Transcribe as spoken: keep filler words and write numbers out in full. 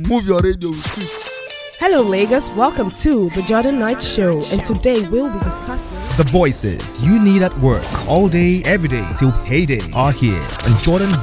move your radio with it. Hello, Lagos. Welcome to the Jordan Knight Show, and today we'll be discussing the voices you need at work all day, every day till payday are here on Jordan